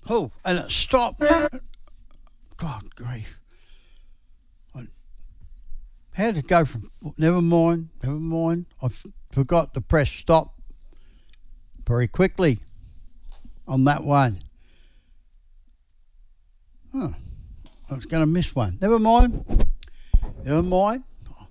Oh, and it stopped. God grief. I had to go from never mind, never mind. Forgot to press stop very quickly on that one. Huh. I was going to miss one. Never mind. Never mind.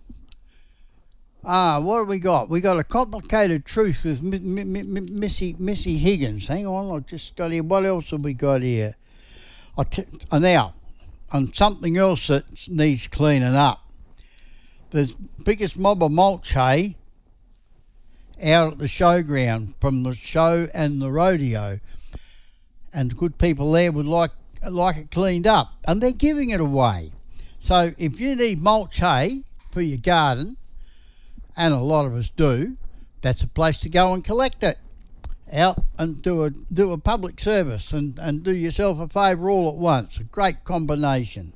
What have we got? We got a complicated truth with Missy Higgins. Hang on, I've just got here. What else have we got here? Now, on something else that needs cleaning up. There's biggest mob of mulch hay out at the showground from the show and the rodeo, and good people there would like it cleaned up, and they're giving it away. So if you need mulch hay for your garden, and a lot of us do, that's a place to go and collect it. Out and do a public service and do yourself a favour all at once. A great combination.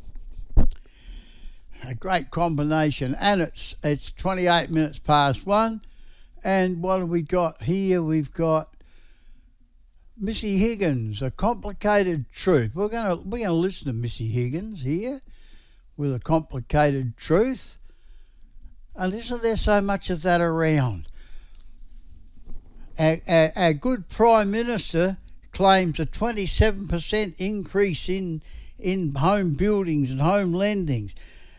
A great combination. And it's 28 minutes past 1. And what have we got here? We've got Missy Higgins, A Complicated Truth. We're gonna listen to Missy Higgins here with A Complicated Truth. And isn't there so much of that around? Our good Prime Minister claims a 27% increase in home buildings and home lendings.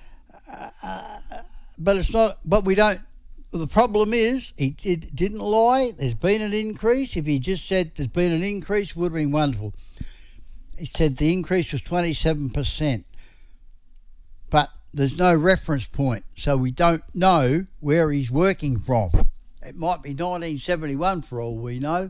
But it's not. But we don't. The problem is, he didn't lie. There's been an increase. If he just said there's been an increase, it would have been wonderful. He said the increase was 27%. But there's no reference point, so we don't know where he's working from. It might be 1971 for all we know.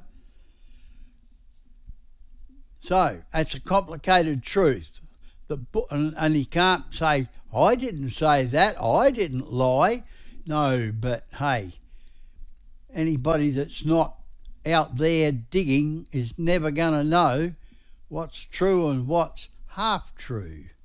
So, that's a complicated truth. And he can't say, I didn't say that, I didn't lie. No, but hey, anybody that's not out there digging is never going to know what's true and what's half true.